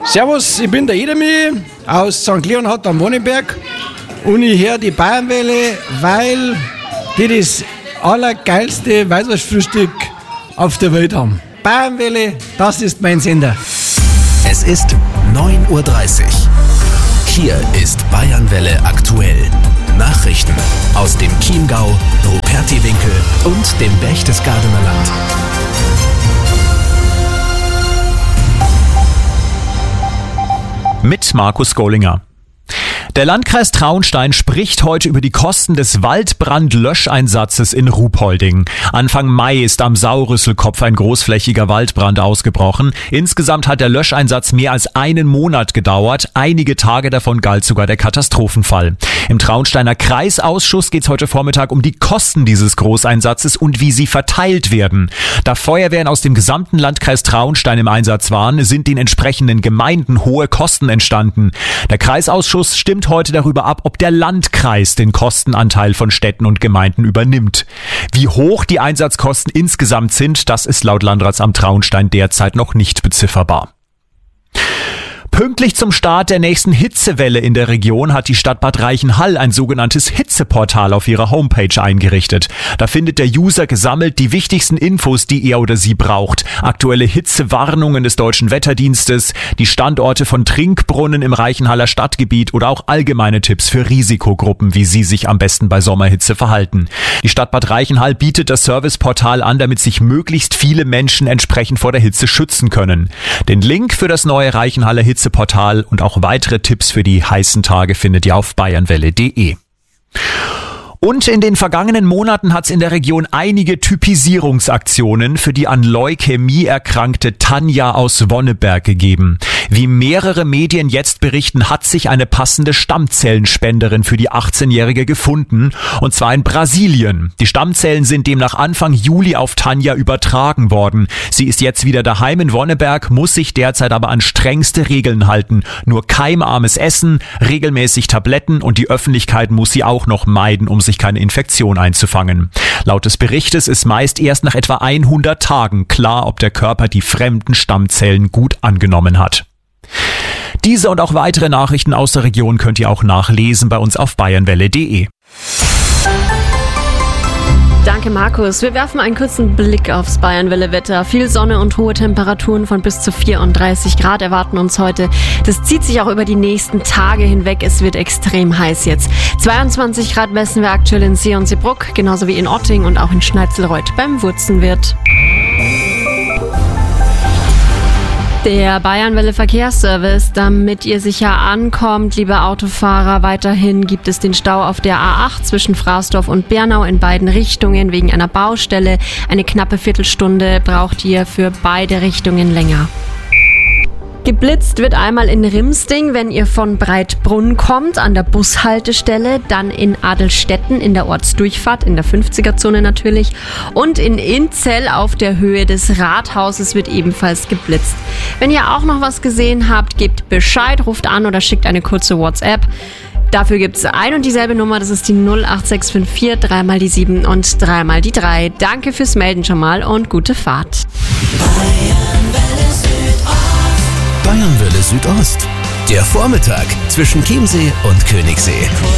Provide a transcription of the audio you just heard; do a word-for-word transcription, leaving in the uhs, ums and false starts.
Servus, ich bin der Edemi aus Sankt Leonhard am Wonnenberg und ich höre die Bayernwelle, weil die das allergeilste Weißwurstfrühstück auf der Welt haben. Bayernwelle, das ist mein Sender. Es ist neun Uhr dreißig. Hier ist Bayernwelle aktuell. Nachrichten aus dem Chiemgau, Rupertiwinkel und dem Berchtesgadener Land. Mit Markus Gollinger. Der Landkreis Traunstein spricht heute über die Kosten des Waldbrandlöscheinsatzes in Ruhpolding. Anfang Mai ist am Sauerrüsselkopf ein großflächiger Waldbrand ausgebrochen. Insgesamt hat der Löscheinsatz mehr als einen Monat gedauert. Einige Tage davon galt sogar der Katastrophenfall. Im Traunsteiner Kreisausschuss geht es heute Vormittag um die Kosten dieses Großeinsatzes und wie sie verteilt werden. Da Feuerwehren aus dem gesamten Landkreis Traunstein im Einsatz waren, sind den entsprechenden Gemeinden hohe Kosten entstanden. Der Kreisausschuss stimmt heute darüber ab, ob der Landkreis den Kostenanteil von Städten und Gemeinden übernimmt. Wie hoch die Einsatzkosten insgesamt sind, das ist laut Landratsamt Traunstein derzeit noch nicht bezifferbar. Pünktlich zum Start der nächsten Hitzewelle in der Region hat die Stadt Bad Reichenhall ein sogenanntes Hitzeportal auf ihrer Homepage eingerichtet. Da findet der User gesammelt die wichtigsten Infos, die er oder sie braucht. Aktuelle Hitzewarnungen des Deutschen Wetterdienstes, die Standorte von Trinkbrunnen im Reichenhaller Stadtgebiet oder auch allgemeine Tipps für Risikogruppen, wie sie sich am besten bei Sommerhitze verhalten. Die Stadt Bad Reichenhall bietet das Serviceportal an, damit sich möglichst viele Menschen entsprechend vor der Hitze schützen können. Den Link für das neue Reichenhaller Hitzeportal Portal und auch weitere Tipps für die heißen Tage findet ihr auf bayernwelle punkt de. Und in den vergangenen Monaten hat es in der Region einige Typisierungsaktionen für die an Leukämie erkrankte Tanja aus Wonneberg gegeben. Wie mehrere Medien jetzt berichten, hat sich eine passende Stammzellenspenderin für die achtzehnjährige gefunden, und zwar in Brasilien. Die Stammzellen sind demnach Anfang Juli auf Tanja übertragen worden. Sie ist jetzt wieder daheim in Wonneberg, muss sich derzeit aber an strengste Regeln halten. Nur keimarmes Essen, regelmäßig Tabletten und die Öffentlichkeit muss sie auch noch meiden, um sich keine Infektion einzufangen. Laut des Berichtes ist meist erst nach etwa hundert Tagen klar, ob der Körper die fremden Stammzellen gut angenommen hat. Diese und auch weitere Nachrichten aus der Region könnt ihr auch nachlesen bei uns auf bayernwelle punkt de. Danke, Markus. Wir werfen einen kurzen Blick aufs Bayernwelle-Wetter. Viel Sonne und hohe Temperaturen von bis zu vierunddreißig Grad erwarten uns heute. Das zieht sich auch über die nächsten Tage hinweg. Es wird extrem heiß jetzt. zweiundzwanzig Grad messen wir aktuell in See und Seebruck, genauso wie in Otting und auch in Schneizelreuth beim Wurzenwirt. Der Bayernwelle Verkehrsservice, damit ihr sicher ankommt, liebe Autofahrer, weiterhin gibt es den Stau auf der A acht zwischen Fraßdorf und Bernau in beiden Richtungen wegen einer Baustelle. Eine knappe Viertelstunde braucht ihr für beide Richtungen länger. Geblitzt wird einmal in Rimsting, wenn ihr von Breitbrunn kommt, an der Bushaltestelle, dann in Adelstetten in der Ortsdurchfahrt, in der fünfziger-Zone natürlich, und in Inzell auf der Höhe des Rathauses wird ebenfalls geblitzt. Wenn ihr auch noch was gesehen habt, gebt Bescheid, ruft an oder schickt eine kurze WhatsApp. Dafür gibt es ein und dieselbe Nummer, das ist die null acht sechs fünf vier, dreimal die sieben und dreimal die drei. Danke fürs Melden schon mal und gute Fahrt. Bayernwelle Südost. Der Vormittag zwischen Chiemsee und Königssee.